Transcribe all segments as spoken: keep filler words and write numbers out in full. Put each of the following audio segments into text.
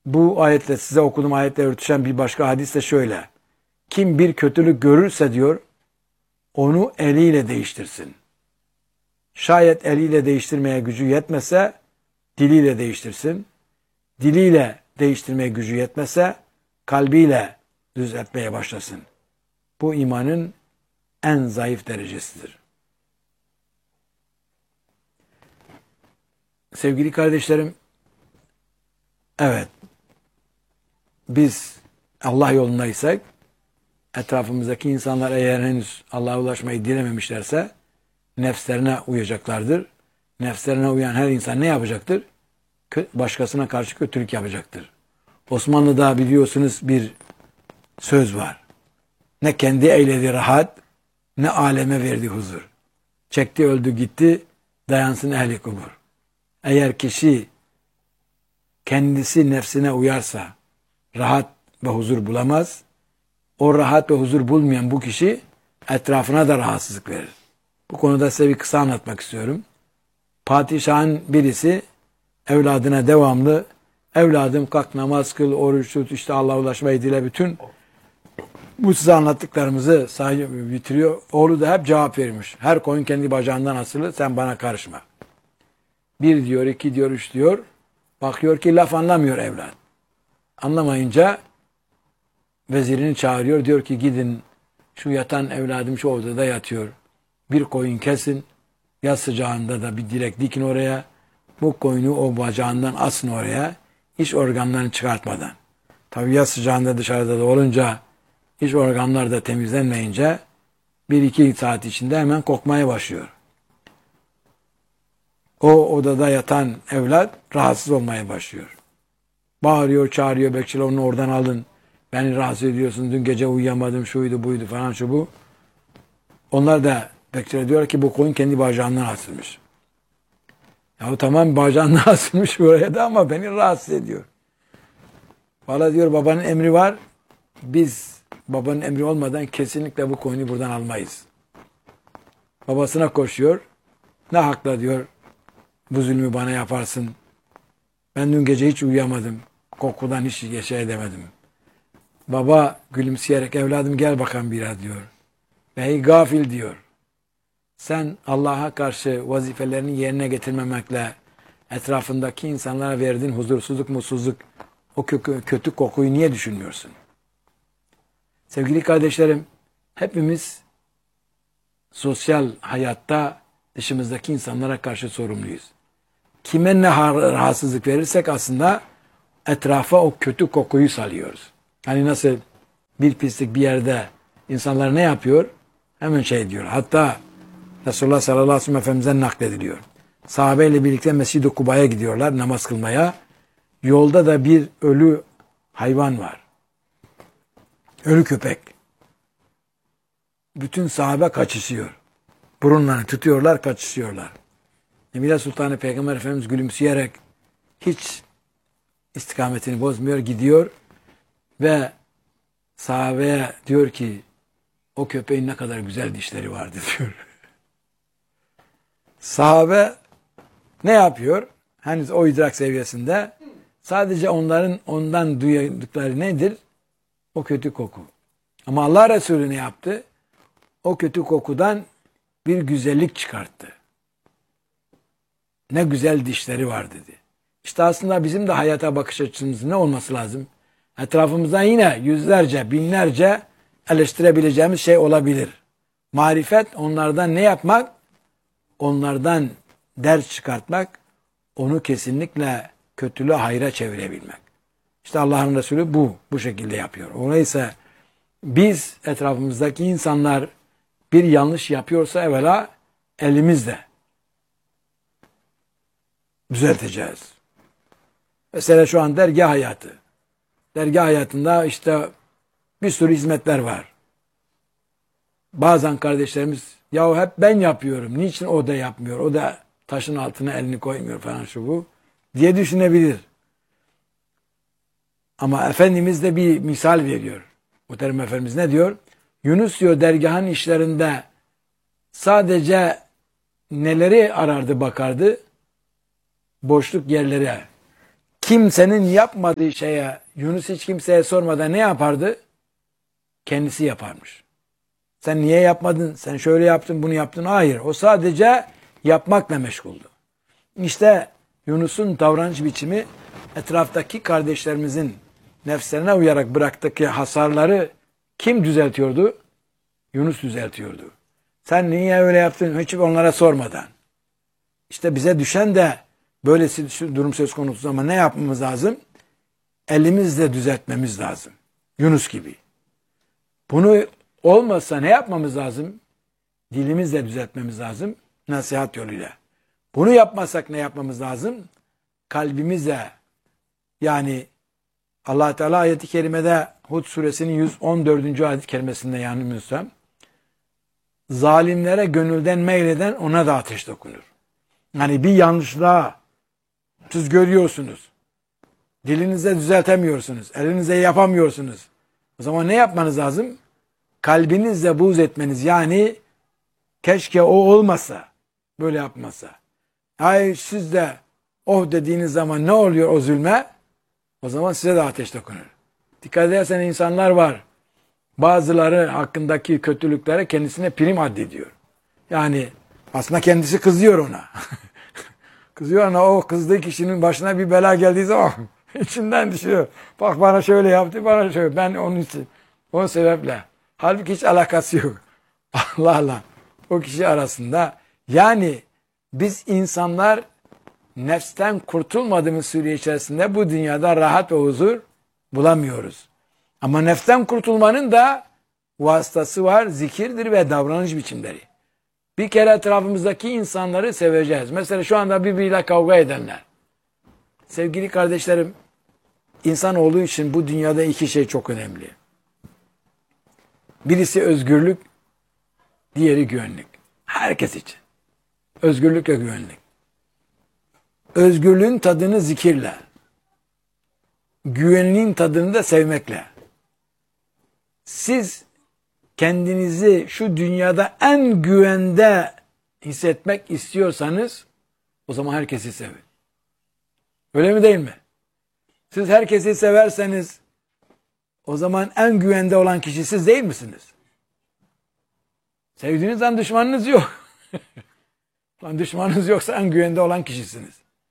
bu ayetle, size okuduğum ayetle örtüşen bir başka hadis de şöyle. Kim bir kötülük görürse diyor, onu eliyle değiştirsin. Şayet eliyle değiştirmeye gücü yetmese, diliyle değiştirsin. Diliyle değiştirmeye gücü yetmese, kalbiyle düzeltmeye başlasın. Bu imanın en zayıf derecesidir. Sevgili kardeşlerim, evet, biz Allah yolundaysak, etrafımızdaki insanlar eğer henüz Allah'a ulaşmayı dilememişlerse, nefslerine uyacaklardır. Nefslerine uyan her insan ne yapacaktır? Başkasına karşı kötülük yapacaktır. Osmanlı'da biliyorsunuz bir söz var. Ne kendi eyledi rahat, ne aleme verdi huzur. Çekti öldü gitti, dayansın ehli kubur. Eğer kişi kendisi nefsine uyarsa rahat ve huzur bulamaz. O rahat ve huzur bulmayan bu kişi etrafına da rahatsızlık verir. Bu konuda size bir kısa anlatmak istiyorum. Padişahın birisi evladına devamlı evladım kalk namaz kıl, oruç tut, işte Allah'a ulaşmayı dile, bütün bu size anlattıklarımızı sadece bitiriyor. Oğlu da hep cevap vermiş. Her koyun kendi bacağından asılı, sen bana karışma. Bir diyor, iki diyor, üç diyor. Bakıyor ki laf anlamıyor evlat. Anlamayınca vezirini çağırıyor. Diyor ki gidin şu yatan evladım şu odada yatıyor. Bir koyun kesin. Yaz sıcağında da bir direk dikin oraya. Bu koyunu o bacağından asın oraya. İç organlarını çıkartmadan. Tabii yaz sıcağında dışarıda da olunca iç organlar da temizlenmeyince bir iki saat içinde hemen kokmaya başlıyor. O odada yatan evlat rahatsız olmaya başlıyor. Bağırıyor, çağırıyor, bekçiler onu oradan alın. Beni rahatsız ediyorsun, dün gece uyuyamadım, şuydu buydu falan şu bu. Onlar da bekçiler diyor ki bu koyun kendi bacağından asılmış. Ya tamam bacağından asılmış buraya da ama beni rahatsız ediyor. Valla diyor babanın emri var. Biz babanın emri olmadan kesinlikle bu koyunu buradan almayız. Babasına koşuyor. Ne hakla diyor bu zulmü bana yaparsın. Ben dün gece hiç uyuyamadım. Kokudan hiç şey edemedim. Baba gülümseyerek evladım gel bakalım biraz diyor. Ey gafil diyor. Sen Allah'a karşı vazifelerini yerine getirmemekle etrafındaki insanlara verdiğin huzursuzluk, mutsuzluk, o kötü kokuyu niye düşünmüyorsun? Sevgili kardeşlerim, hepimiz sosyal hayatta dışımızdaki insanlara karşı sorumluyuz. Kime ne rahatsızlık verirsek aslında etrafa o kötü kokuyu salıyoruz. Hani nasıl bir pislik bir yerde insanlar ne yapıyor? Hemen şey diyor. Hatta Resulullah sallallahu aleyhi ve sellem Efendimiz'den naklediliyor. Sahabeyle birlikte Mescid-i Kuba'ya gidiyorlar namaz kılmaya. Yolda da bir ölü hayvan var. Ölü köpek. Bütün sahabe kaçışıyor. Burunlarını tutuyorlar, kaçışıyorlar. Emine Sultanı Peygamber Efendimiz gülümseyerek hiç istikametini bozmuyor, gidiyor ve sahabeye diyor ki o köpeğin ne kadar güzel dişleri vardı diyor. Sahabe ne yapıyor? Henüz o idrak seviyesinde sadece onların ondan duydukları nedir? O kötü koku. Ama Allah Resulü ne yaptı? O kötü kokudan bir güzellik çıkarttı. Ne güzel dişleri var dedi. İşte aslında bizim de hayata bakış açımız ne olması lazım? Etrafımızdan yine yüzlerce, binlerce eleştirebileceğimiz şey olabilir. Marifet onlardan ne yapmak? Onlardan ders çıkartmak, onu kesinlikle kötülüğe hayra çevirebilmek. İşte Allah'ın Resulü bu, bu şekilde yapıyor. Dolayısıyla biz etrafımızdaki insanlar bir yanlış yapıyorsa evvela elimizle düzelteceğiz. Mesela şu an dergah hayatı. Dergah hayatında işte bir sürü hizmetler var. Bazen kardeşlerimiz ya hep ben yapıyorum. Niçin o da yapmıyor? O da taşın altına elini koymuyor falan şu bu diye düşünebilir. Ama Efendimiz de bir misal veriyor. Muhterem Efendimiz ne diyor? Yunus diyor dergahın işlerinde sadece neleri arardı bakardı? Boşluk yerlere. kimsenin yapmadığı şeye Yunus hiç kimseye sormadan ne yapardı? Kendisi yaparmış. Sen niye yapmadın? Sen şöyle yaptın, bunu yaptın. Hayır. O sadece yapmakla meşguldü. İşte Yunus'un davranış biçimi etraftaki kardeşlerimizin nefslerine uyarak bıraktığı hasarları kim düzeltiyordu? Yunus düzeltiyordu. Sen niye öyle yaptın? Hiç onlara sormadan. İşte bize düşen de böylesi durum söz konusu ama ne yapmamız lazım? Elimizle düzeltmemiz lazım. Yunus gibi. Bunu olmazsa ne yapmamız lazım? Dilimizle düzeltmemiz lazım. Nasihat yoluyla. Bunu yapmazsak ne yapmamız lazım? Kalbimizle, yani Allah Teala ayet-i kerimede Hud suresinin yüz on dördüncü ayet-i kerimesinde yanılmıyorsam, zalimlere gönülden meyleden ona da ateş dokunur. Yani bir yanlışlığa siz görüyorsunuz. Dilinizle düzeltemiyorsunuz. Elinizle yapamıyorsunuz. O zaman ne yapmanız lazım? Kalbinizle buğz etmeniz. Yani keşke o olmasa. Böyle yapmasa. Hayır siz de oh dediğiniz zaman ne oluyor o zulme? O zaman size de ateş dokunur. Dikkat edersen insanlar var. Bazıları hakkındaki kötülüklere kendisine prim addediyor. Yani aslında kendisi kızıyor ona. Kızıyor ona, o kızdığı kişinin başına bir bela geldiği zaman içinden düşüyor. Bak bana şöyle yaptı, bana şöyle. Ben onun için, o sebeple. Halbuki hiç alakası yok. Allah Allah. O kişi arasında. Yani biz insanlar nefsten kurtulmadığımız süre içerisinde bu dünyada rahat ve huzur bulamıyoruz. Ama nefsten kurtulmanın da vasıtası var, zikirdir ve davranış biçimleri. Bir kere etrafımızdaki insanları seveceğiz. Mesela şu anda birbiriyle kavga edenler. Sevgili kardeşlerim, insan olduğu için bu dünyada iki şey çok önemli. Birisi özgürlük, diğeri güvenlik. Herkes için. Özgürlük ve güvenlik. Özgürlüğün tadını zikirle, güvenliğin tadını da sevmekle. Siz kendinizi şu dünyada en güvende hissetmek istiyorsanız o zaman herkesi sevin. Öyle mi değil mi? Siz herkesi severseniz o zaman en güvende olan kişi siz değil misiniz? Sevdiğiniz an düşmanınız yok. Lan düşmanınız yoksa en güvende olan kişisiniz.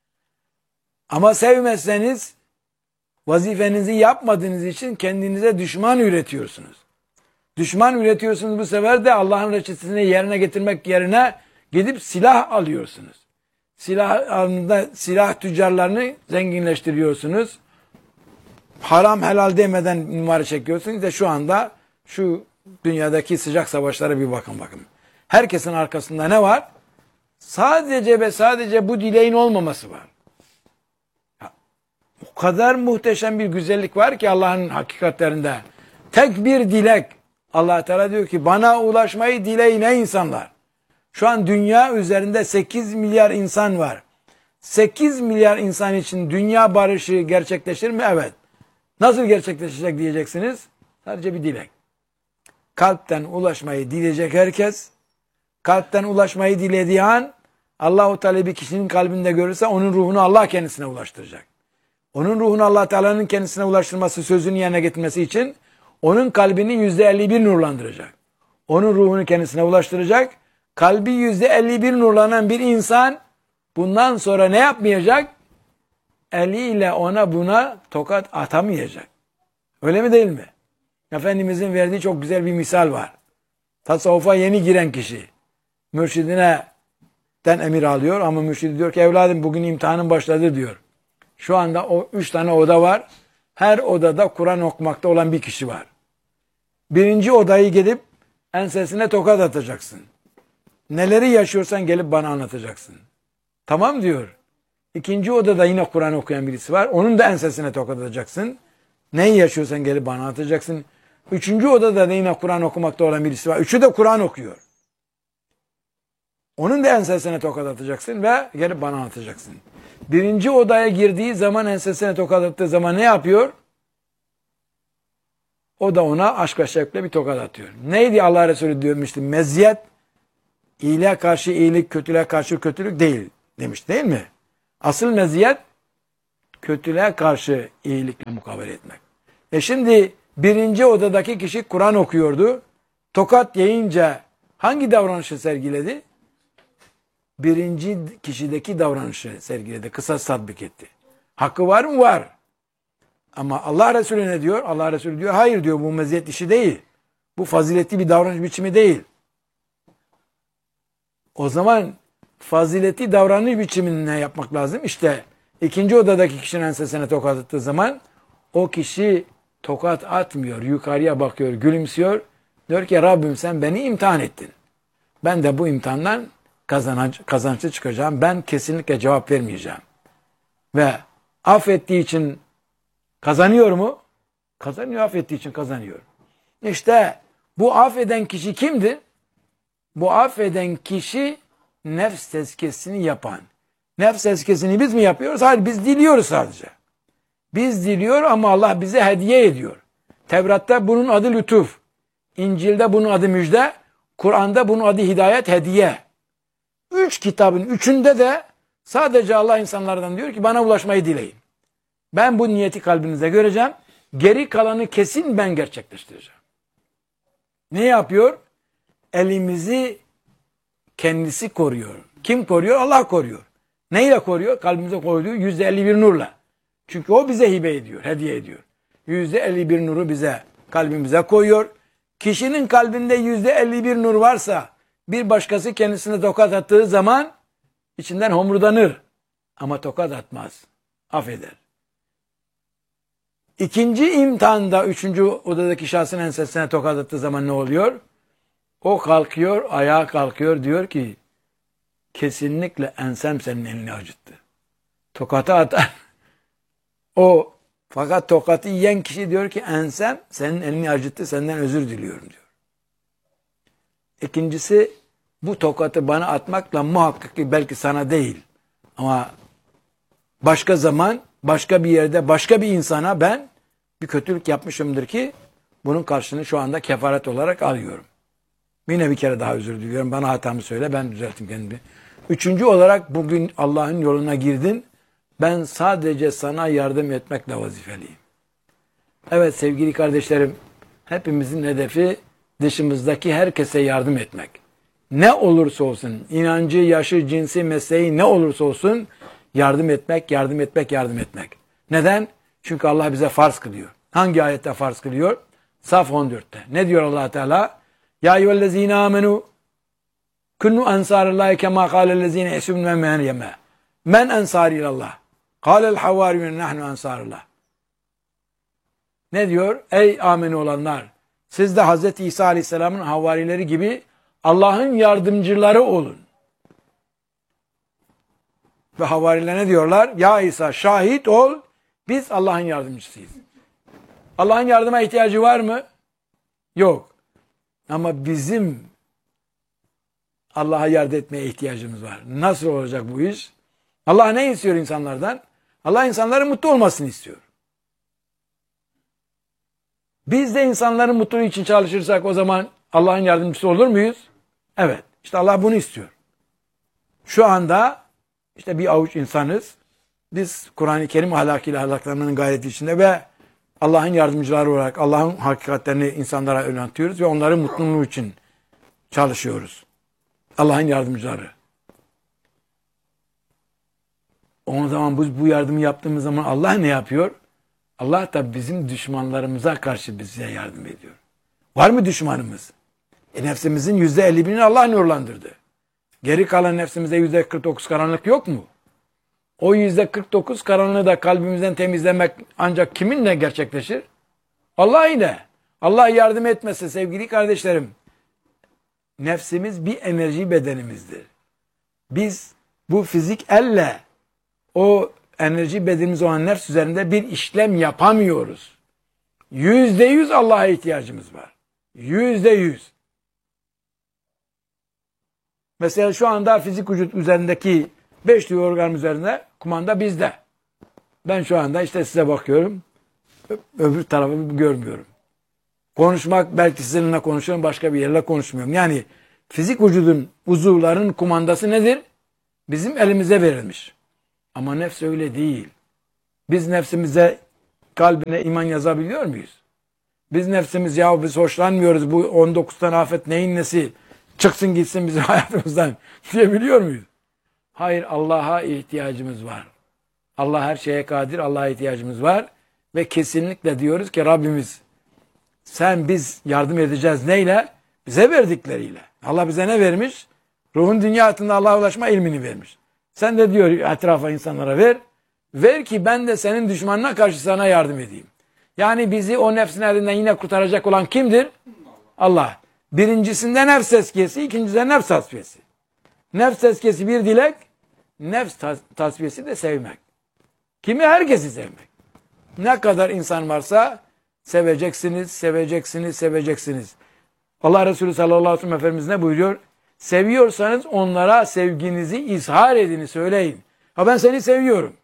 Ama sevmezseniz vazifenizi yapmadığınız için kendinize düşman üretiyorsunuz. Düşman üretiyorsunuz, bu sefer de Allah'ın reçetesini yerine getirmek yerine gidip silah alıyorsunuz. Silah alında silah tüccarlarını zenginleştiriyorsunuz. Haram helal demeden numara çekiyorsunuz. İşte şu anda şu dünyadaki sıcak savaşlara bir bakın bakın. Herkesin arkasında ne var? Sadece ve sadece bu dileğin olmaması var. Ya, o kadar muhteşem bir güzellik var ki Allah'ın hakikatlerinde. Tek bir dilek. Allah Teala diyor ki bana ulaşmayı dileyin ey insanlar. Şu an dünya üzerinde sekiz milyar insan var. sekiz milyar insan için dünya barışı gerçekleşir mi? Evet. Nasıl gerçekleşecek diyeceksiniz? Sadece bir dilek. Kalpten ulaşmayı dileyecek herkes, kalpten ulaşmayı dilediği an Allah-u Teala bir kişinin kalbinde görürse onun ruhunu Allah kendisine ulaştıracak. Onun ruhunu Allah Teala'nın kendisine ulaştırması, sözünü yerine getirmesi için onun kalbini yüzde elli bir nurlandıracak. Onun ruhunu kendisine ulaştıracak. Kalbi yüzde elli bir nurlanan bir insan bundan sonra ne yapmayacak? Eliyle ona buna tokat atamayacak. Öyle mi değil mi? Efendimizin verdiği çok güzel bir misal var. Tasavvufa yeni giren kişi mürşidine den emir alıyor ama mürşidi diyor ki evladım bugün imtihanın başladı diyor. Şu anda o üç tane oda var. Her odada Kur'an okumakta olan bir kişi var. Birinci odayı gidip ensesine tokat atacaksın. Neleri yaşıyorsan gelip bana anlatacaksın. Tamam diyor. İkinci odada yine Kur'an okuyan birisi var. Onun da ensesine tokat atacaksın. Neyi yaşıyorsan gelip bana anlatacaksın. Üçüncü odada da yine Kur'an okumakta olan birisi var. Üçü de Kur'an okuyor. Onun da ensesine tokat atacaksın ve gelip bana anlatacaksın. Birinci odaya girdiği zaman ensesine tokat attığı zaman ne yapıyor? O da ona aşk ve şevkle bir tokat atıyor. Neydi Allah Resulü diyormuştu? Meziyet, iyiliğe karşı iyilik, kötülüğe karşı kötülük değil demiş değil mi? Asıl meziyet, kötülüğe karşı iyilikle mukabele etmek. E şimdi birinci odadaki kişi Kur'an okuyordu. Tokat yiyince hangi davranışı sergiledi? Birinci kişideki davranışı sergiledi. Kısas tatbik etti. Hakkı var mı? Var. Ama Allah Resulü ne diyor? Allah Resulü diyor hayır diyor, bu meziyet işi değil. Bu faziletli bir davranış biçimi değil. O zaman faziletli davranış biçimini ne yapmak lazım? İşte ikinci odadaki kişinin ensesine tokat attığı zaman o kişi tokat atmıyor. Yukarıya bakıyor, gülümsüyor. Diyor ki Rabbim sen beni imtihan ettin. Ben de bu imtihandan kazanç, kazançlı çıkacağım. Ben kesinlikle cevap vermeyeceğim. Ve affettiği için kazanıyor mu? Kazanıyor, affettiği için kazanıyor. İşte bu affeden kişi kimdir? Bu affeden kişi nefs tezkiyesini yapan. Nefs tezkiyesini biz mi yapıyoruz? Hayır, biz diliyoruz sadece. Biz diliyor ama Allah bize hediye ediyor. Tevrat'ta bunun adı lütuf. İncil'de bunun adı müjde. Kur'an'da bunun adı hidayet, hediye. Üç kitabın üçünde de sadece Allah insanlardan diyor ki bana ulaşmayı dileyin. Ben bu niyeti kalbinize göreceğim. Geri kalanı kesin ben gerçekleştireceğim. Ne yapıyor? Elimizi kendisi koruyor. Kim koruyor? Allah koruyor. Neyle koruyor? Kalbimize koyduğu yüzde elli bir nurla. Çünkü o bize hibe ediyor, hediye ediyor. Yüzde elli bir nuru bize, kalbimize koyuyor. Kişinin kalbinde yüzde elli bir nur varsa bir başkası kendisine tokat attığı zaman içinden homurdanır. Ama tokat atmaz. Affeder. İkinci imtihanda üçüncü odadaki şahsın ensesine tokat attığı zaman ne oluyor? O kalkıyor, ayağa kalkıyor, diyor ki kesinlikle ensem senin elini acıttı. Tokatı atan o, fakat tokatı yiyen kişi diyor ki ensem senin elini acıttı, senden özür diliyorum diyor. İkincisi, bu tokatı bana atmakla muhakkak ki belki sana değil ama başka zaman, başka bir yerde, başka bir insana ben bir kötülük yapmışımdır ki bunun karşılığını şu anda kefaret olarak alıyorum. Yine bir kere daha özür diliyorum. Bana hatamı söyle, ben düzelttim kendimi. Üçüncü olarak bugün Allah'ın yoluna girdin. Ben sadece sana yardım etmekle vazifeliyim. Evet sevgili kardeşlerim, hepimizin hedefi dışımızdaki herkese yardım etmek. Ne olursa olsun, inancı, yaşı, cinsi, mesleği ne olursa olsun yardım etmek, yardım etmek, yardım etmek. Neden? Çünkü Allah bize farz kılıyor. Hangi ayette farz kılıyor? Saf on dörtte. Ne diyor Allah Teala? Ya eyyühellezine amenu kunnu ensarallahi kema kâlellezine yesûmne meryeme. Men ensari ilallah. Kâlel havâriyun nahnu ensarullah. Ne diyor? Ey amenu olanlar, siz de Hazreti İsa Aleyhisselam'ın havarileri gibi Allah'ın yardımcıları olun. Ve havariler ne diyorlar? Ya İsa şahit ol, biz Allah'ın yardımcısıyız. Allah'ın yardıma ihtiyacı var mı? Yok. Ama bizim Allah'a yardım etmeye ihtiyacımız var. Nasıl olacak bu iş? Allah ne istiyor insanlardan? Allah insanların mutlu olmasını istiyor. Biz de insanların mutluluğu için çalışırsak o zaman Allah'ın yardımcısı olur muyuz? Evet. İşte Allah bunu istiyor. Şu anda işte bir avuç insanız. Biz Kur'an-ı Kerim ahlakıyla ahlaklanmanın gayreti içinde ve Allah'ın yardımcıları olarak Allah'ın hakikatlerini insanlara öğretiyoruz ve onların mutluluğu için çalışıyoruz. Allah'ın yardımcıları. O zaman biz bu yardımı yaptığımız zaman Allah ne yapıyor? Allah da bizim düşmanlarımıza karşı bize yardım ediyor. Var mı düşmanımız? E nefsimizin yüzde elli birini Allah nurlandırdı. Geri kalan nefsimizde yüzde kırk dokuz karanlık yok mu? O yüzde kırk dokuz karanlığı da kalbimizden temizlemek ancak kiminle gerçekleşir? Allah ile. Allah yardım etmese sevgili kardeşlerim, nefsimiz bir enerji bedenimizdir. Biz bu fizik elle o enerji bedenimiz olan nefs üzerinde bir işlem yapamıyoruz. Yüzde yüz Allah'a ihtiyacımız var. Yüzde yüz. Mesela şu anda fizik vücut üzerindeki beş duyu organ üzerinde kumanda bizde. Ben şu anda işte size bakıyorum. Öbür tarafı görmüyorum. Konuşmak, belki sizinle konuşuyorum, başka bir yerle konuşmuyorum. Yani fizik vücudun, uzuvların kumandası nedir? Bizim elimize verilmiş. Ama nefs öyle değil. Biz nefsimize, kalbine iman yazabiliyor muyuz? Biz nefsimiz ya biz hoşlanmıyoruz, bu on dokuz tane afet neyin nesi, çıksın gitsin bizim hayatımızdan diyebiliyor muyuz? Hayır, Allah'a ihtiyacımız var. Allah her şeye kadir, Allah'a ihtiyacımız var. Ve kesinlikle diyoruz ki Rabbimiz sen biz yardım edeceğiz neyle? Bize verdikleriyle. Allah bize ne vermiş? Ruhun dünya hayatında Allah'a ulaşma ilmini vermiş. Sen de diyor etrafa insanlara ver. Ver ki ben de senin düşmanına karşı sana yardım edeyim. Yani bizi o nefsin elinden yine kurtaracak olan kimdir? Allah. Birincisinde nefs tezkiyesi, ikincisinde nefs tasfiyesi. Nefs tezkiyesi bir dilek, nefs tas tasfiyesi de sevmek. Kimi? Herkesi sevmek. Ne kadar insan varsa seveceksiniz, seveceksiniz, seveceksiniz. Allah Resulü sallallahu aleyhi ve sellem Efendimiz ne buyuruyor? Seviyorsanız onlara sevginizi izhar edin, söyleyin. Ha ben seni seviyorum.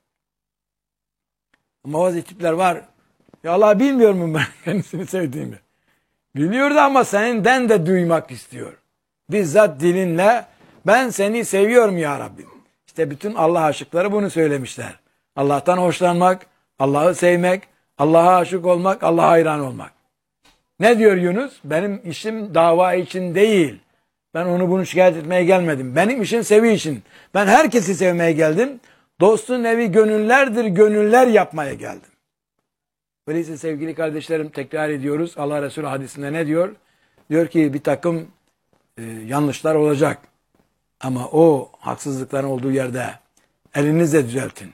Ama bazı tipler var. Ya Allah bilmiyor mu ben kendisini sevdiğimi? Biliyordu ama seninden de duymak istiyor. Bizzat dilinle ben seni seviyorum ya Rabbim. İşte bütün Allah aşıkları bunu söylemişler. Allah'tan hoşlanmak, Allah'ı sevmek, Allah'a aşık olmak, Allah'a hayran olmak. Ne diyor Yunus? Benim işim dava için değil. Ben onu bunu şikayet etmeye gelmedim. Benim işim sevi için. Ben herkesi sevmeye geldim. Dostun evi gönüllerdir, gönüller yapmaya geldim. Öyleyse sevgili kardeşlerim tekrar ediyoruz. Allah Resulü hadisinde ne diyor? Diyor ki bir takım e, yanlışlar olacak. Ama o haksızlıkların olduğu yerde elinizle düzeltin.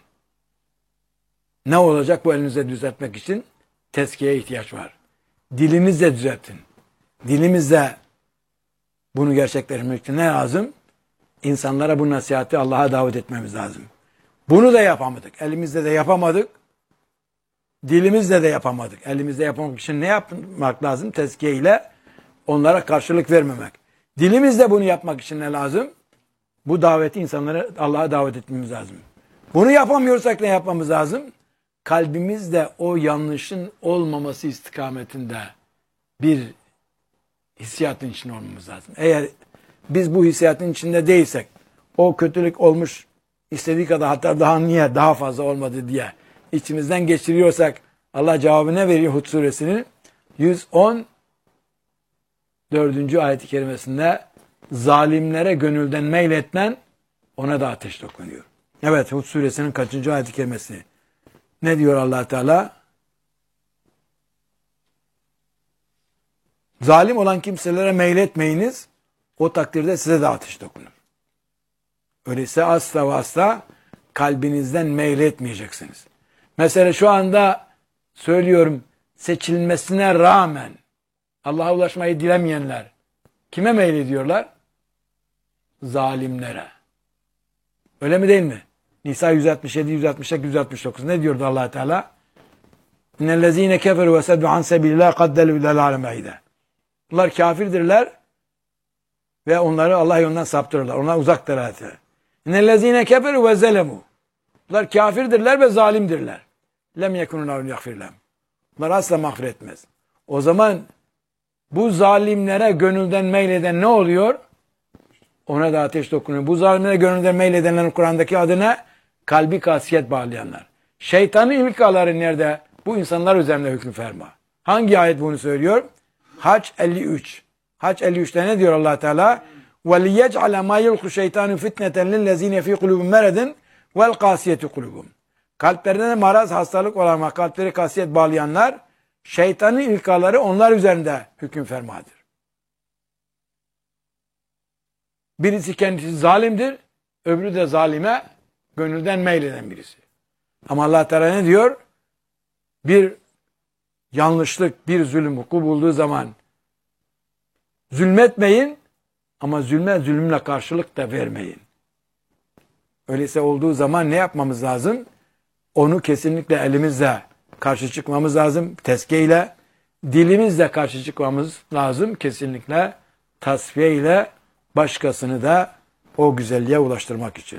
Ne olacak bu elinizle düzeltmek için? Tezkiyeye ihtiyaç var. Dilinizle düzeltin. Dilimizle bunu gerçekleştirmek için ne lazım? İnsanlara bu nasihati Allah'a davet etmemiz lazım. Bunu da yapamadık. Elimizde de yapamadık. Dilimizle de yapamadık. Elimizde yapmak için ne yapmak lazım? Tezkiye ile onlara karşılık vermemek. Dilimizle bunu yapmak için ne lazım? Bu daveti insanlara Allah'a davet etmemiz lazım. Bunu yapamıyorsak ne yapmamız lazım? Kalbimizde o yanlışın olmaması istikametinde bir hissiyatın içinde olmamız lazım. Eğer biz bu hissiyatın içinde değilsek, o kötülük olmuş istediği kadar hatta daha niye daha fazla olmadı diye içimizden geçiriyorsak Allah cevabı ne veriyor Hud suresinin yüz on dördüncü ayet-i kerimesinde zalimlere gönülden meyletmen ona da ateş dokunuyor. Evet Hud suresinin kaçıncı ayet-i kerimesi? Ne diyor Allah Teala? Zalim olan kimselere meyletmeyiniz, o takdirde size de ateş dokunur. Öyleyse asla ve asla kalbinizden meyletmeyeceksiniz. Mesela şu anda söylüyorum, seçilmesine rağmen Allah'a ulaşmayı dilemeyenler kime meylediyorlar? Zalimlere. Öyle mi değil mi? Nisa yüz altmış yedi, yüz altmış sekiz, yüz altmış dokuz ne diyordu Allah Teala? İnnellezîne keferu ve seddu an sebilillah kaddelü ilel alemeyde. Bunlar kafirdirler ve onları Allah yolundan saptırırlar. Onlar uzaktır. İnnellezîne keferu ve zelemu. Bunlar kafirdirler ve zalimdirler. Lem yekunun avun yakfirlem. Bunlar asla mağfiret etmez. O zaman bu zalimlere gönülden meyleden ne oluyor? Ona da ateş dokunuyor. Bu zalimlere gönülden meyledenlerin Kur'an'daki adı ne? Kalbi kasiyet bağlayanlar. Şeytanın ilkaları nerede? Bu insanlar üzerinde hüküm ferma. Hangi ayet bunu söylüyor? Hac elli üç. Hac elli üçte ne diyor Allah Teala? وَلِيَجْعَلَ مَا يُلْقُ شَيْطَانُ فِتْنَةً لِلَّذ۪ينَ ف۪ي قُلُوبٍ مَرَدٍ وَالْقَاسِيَةُ قُلُوبٌ. Kalplerinde maraz, hastalık olan, kalpleri kasiyet bağlayanlar, şeytanın ilkaları onlar üzerinde hüküm fermadır. Birisi kendisi zalimdir, öbürü de zalime gönülden meyleden birisi. Ama Allah Teala ne diyor? Bir yanlışlık, bir zulüm vuku bulduğu zaman zulmetmeyin ama zulme zulümle karşılık da vermeyin. Öyleyse olduğu zaman ne yapmamız lazım? Onu kesinlikle elimizle karşı çıkmamız lazım. Tezkiye ile dilimizle karşı çıkmamız lazım. Kesinlikle tasfiye ile başkasını da o güzelliğe ulaştırmak için.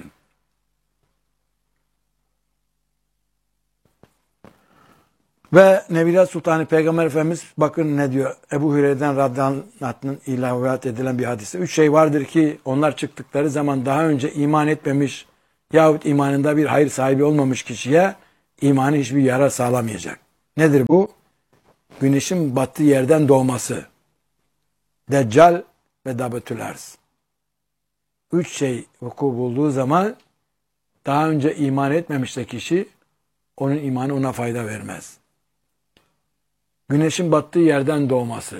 Ve Nebilat Sultanı Peygamber Efendimiz bakın ne diyor. Ebu Hureyre'den radıyallahu anh'ın ilahivat edilen bir hadise. Üç şey vardır ki onlar çıktıkları zaman daha önce iman etmemiş yahut imanında bir hayır sahibi olmamış kişiye imanı hiçbir yara sağlamayacak. Nedir bu? Güneşin battığı yerden doğması. Deccal ve Dabetül Arz. Üç şey vuku bulduğu zaman daha önce iman etmemiş de kişi, onun imanı ona fayda vermez. Güneşin battığı yerden doğması.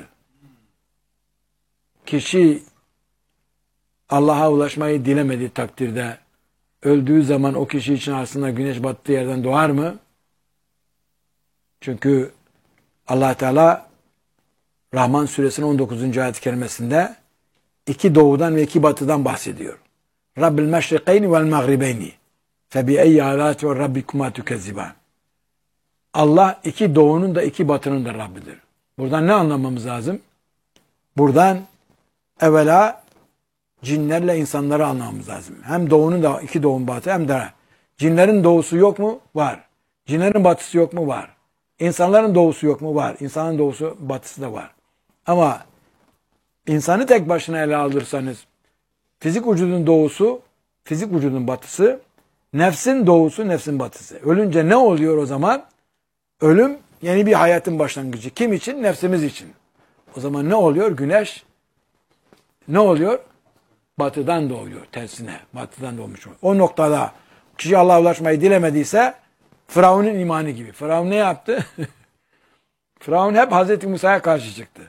Kişi Allah'a ulaşmayı dilemediği takdirde öldüğü zaman o kişi için aslında güneş battığı yerden doğar mı? Çünkü Allah Teala Rahman suresinin on dokuzuncu ayet-i kerimesinde iki doğudan ve iki batıdan bahsediyor. Rabbil meşrikeyni vel mağribeyni fe bi eyyi alâti ve rabbikuma tükezziban. Allah iki doğunun da iki batının da Rabbidir. Buradan ne anlamamız lazım? Buradan evvela cinlerle insanları anlamamız lazım. Hem doğunun da iki doğun batı hem de cinlerin doğusu yok mu? Var. Cinlerin batısı yok mu? Var. İnsanların doğusu yok mu? Var. İnsanın doğusu batısı da var. Ama insanı tek başına ele alırsanız fizik vücudun doğusu, fizik vücudun batısı, nefsin doğusu, nefsin batısı. Ölünce ne oluyor o zaman? Ölüm yeni bir hayatın başlangıcı. Kim için? Nefsimiz için. O zaman ne oluyor? Güneş ne oluyor? Batıdan doğuyor tersine. Batıdan doğmuş oluyor. O noktada kişi Allah'a ulaşmayı dilemediyse Firavun'un imanı gibi. Firavun ne yaptı? Firavun hep Hazreti Musa'ya karşı çıktı.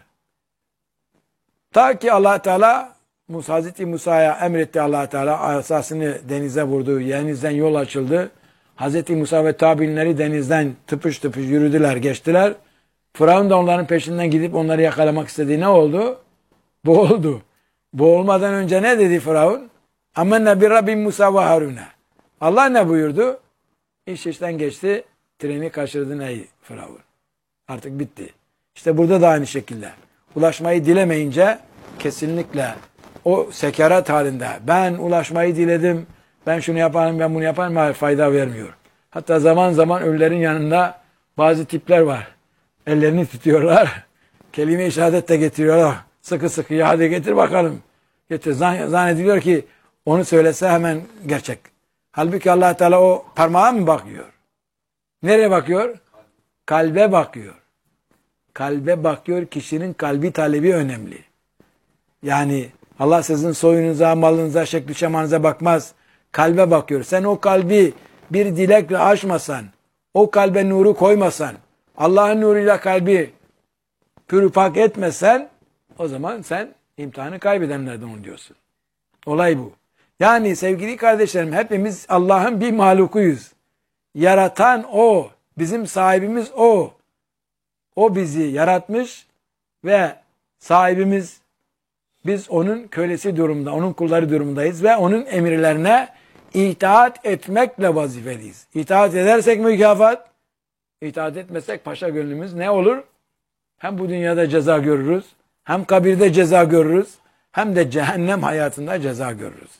Ta ki Allah Teala Musa, Hazreti Musa'ya emretti, Allah Teala asasını denize vurdu. Denizden yol açıldı. Hazreti Musa ve tabinleri denizden tıpış tıpış yürüdüler, geçtiler. Firavun da onların peşinden gidip onları yakalamak istedi. Ne oldu? Boğuldu. Boğulmadan önce ne dedi Firavun? Amenne bi Rabbim Musa ve Harun'a. Allah ne buyurdu? İş işten geçti. Treni kaçırdın ey Firavun. Artık bitti. İşte burada da aynı şekilde. Ulaşmayı dilemeyince kesinlikle o sekarat halinde ben ulaşmayı diledim, ben şunu yaparım, ben bunu yaparım, hayır, fayda vermiyor. Hatta zaman zaman ölülerin yanında bazı tipler var. Ellerini tutuyorlar. Kelime-i şehadet de getiriyorlar. Sıkı sıkı ya hadi getir bakalım. Getir. Zannediliyor ki onu söylese hemen gerçek. Halbuki Allah Teala o parmağa mı bakıyor? Nereye bakıyor? Kalbe bakıyor. Kalbe bakıyor. Kişinin kalbi talebi önemli. Yani Allah sizin soyunuza, malınıza, şekli şemanıza bakmaz. Kalbe bakıyor. Sen o kalbi bir dilekle açmasan, o kalbe nuru koymasan, Allah'ın nuruyla kalbi pürüpak etmesen, o zaman sen imtihanı kaybedenlerden oluyorsun. Olay bu. Yani sevgili kardeşlerim, hepimiz Allah'ın bir mahlukuyuz. Yaratan O, bizim sahibimiz O. O bizi yaratmış ve sahibimiz, biz onun kölesi durumunda, onun kulları durumundayız ve onun emirlerine itaat etmekle vazifeliyiz. İtaat edersek mükafat, itaat etmesek paşa gönlümüz ne olur? Hem bu dünyada ceza görürüz, hem kabirde ceza görürüz, hem de cehennem hayatında ceza görürüz.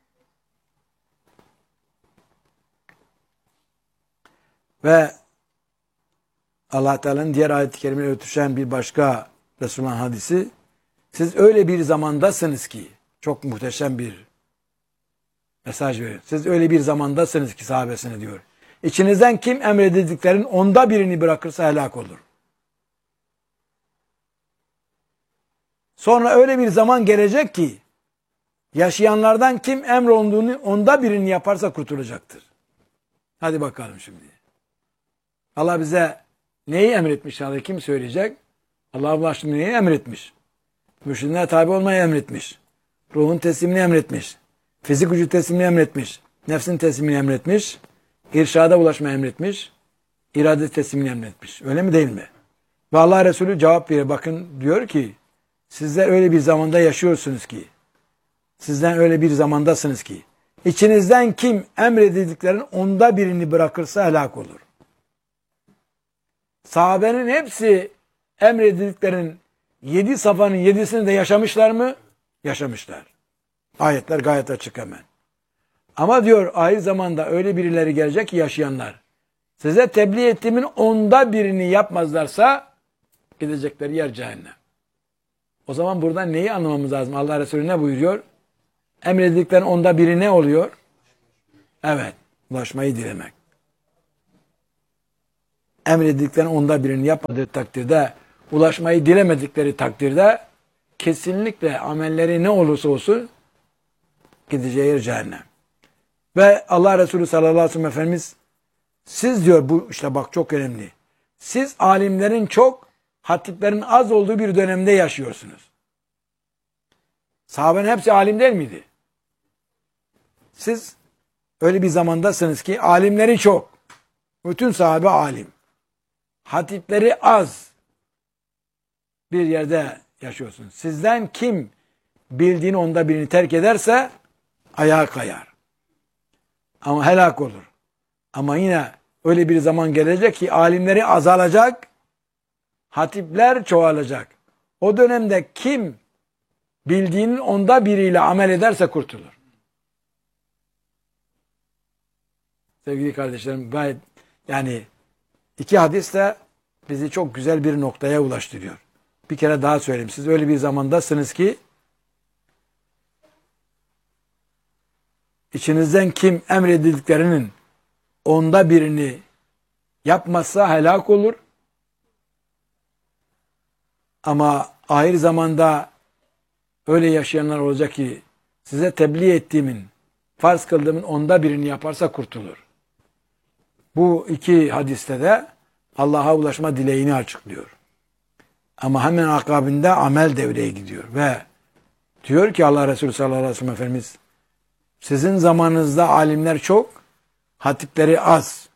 Ve Allah Teala'nın diğer ayet-i kerimeyle örtüşen bir başka Resulullah'ın hadisi, siz öyle bir zamandasınız ki, çok muhteşem bir mesaj veriyor. Siz öyle bir zamandasınız ki sahabesine diyor. İçinizden kim emredildiklerin onda birini bırakırsa helak olur. Sonra öyle bir zaman gelecek ki yaşayanlardan kim emrolunduğunu onda birini yaparsa kurtulacaktır. Hadi bakalım şimdi. Allah bize neyi emretmiş? Allah kim söyleyecek? Allah ulaştığını neyi emretmiş? Mürşidine tabi olmayı emretmiş. Ruhun teslimini emretmiş. Fizik gücü teslimini emretmiş. Nefsin teslimini emretmiş. İrşada ulaşmayı emretmiş. İrade teslimini emretmiş. Öyle mi değil mi? Ve Allah Resulü cevap veriyor. Bakın diyor ki sizler öyle bir zamanda yaşıyorsunuz ki, sizden öyle bir zamandasınız ki, içinizden kim emredildiklerin onda birini bırakırsa helak olur. Sahabenin hepsi emredildiklerin yedi safhanın yedisini de yaşamışlar mı? Yaşamışlar. Ayetler gayet açık hemen. Ama diyor ahir zamanda öyle birileri gelecek ki yaşayanlar. Size tebliğ ettiğimin onda birini yapmazlarsa gidecekleri yer cehennem. O zaman buradan neyi anlamamız lazım? Allah Resulü ne buyuruyor? Emredildiklerin onda biri ne oluyor? Evet, ulaşmayı dilemek. emredildiklerin onda birini yapmadığı takdirde, ulaşmayı dilemedikleri takdirde kesinlikle amelleri ne olursa olsun gideceği yer cehennem. Ve Allah Resulü sallallahu aleyhi ve sellem Efendimiz siz diyor, bu işte bak çok önemli. Siz alimlerin çok, hatiplerin az olduğu bir dönemde yaşıyorsunuz. Sahabenin hepsi alim değil miydi? Siz öyle bir zamandasınız ki alimleri çok. Bütün sahabe alim. Hatipleri az bir yerde yaşıyorsunuz. Sizden kim bildiğini onda birini terk ederse ayağa kayar. Ama helak olur. Ama yine öyle bir zaman gelecek ki alimleri azalacak, hatipler çoğalacak. O dönemde kim bildiğinin onda biriyle amel ederse kurtulur. Sevgili kardeşlerim, gayet yani iki hadis de bizi çok güzel bir noktaya ulaştırıyor. Bir kere daha söyleyeyim. Siz öyle bir zamandasınız ki içinizden kim emredildiklerinin onda birini yapmazsa helak olur. Ama ahir zamanda öyle yaşayanlar olacak ki size tebliğ ettiğimin, farz kıldığımın onda birini yaparsa kurtulur. Bu iki hadiste de Allah'a ulaşma dileğini açıklıyor. Ama hemen akabinde amel devreye gidiyor ve diyor ki Allah Resulü sallallahu aleyhi ve sellem Efendimiz, sizin zamanınızda alimler çok, hatipleri az.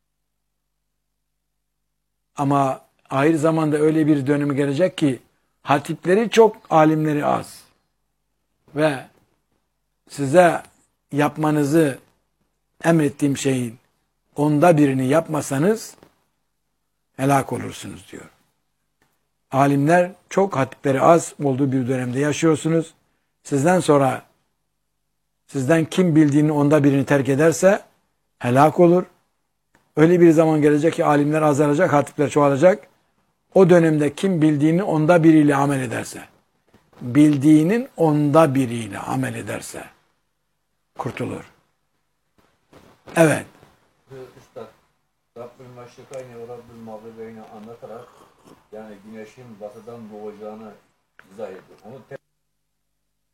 Ama ahir zamanda öyle bir dönemi gelecek ki hatipleri çok, alimleri az. Ve size yapmanızı emrettiğim şeyin onda birini yapmasanız helak olursunuz diyor. Alimler çok, hatipleri az olduğu bir dönemde yaşıyorsunuz. Sizden sonra sizden kim bildiğinin onda birini terk ederse helak olur. Öyle bir zaman gelecek ki alimler azalacak, hatipler çoğalacak. O dönemde kim bildiğinin onda biriyle amel ederse, bildiğinin onda biriyle amel ederse kurtulur. Evet. Üstad, Rabbül Meşrikayni ve Rabbül Mağribeyni anlatarak yani güneşin batıdan doğacağını izah ediyor. Onu